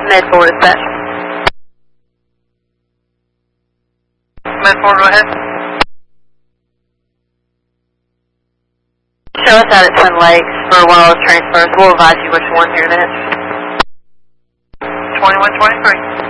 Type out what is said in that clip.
Med 4 dispatch. Med 4, go ahead. Show us out at Twin Lakes for one of those transfers. We'll advise you which one here in a minute. 2123.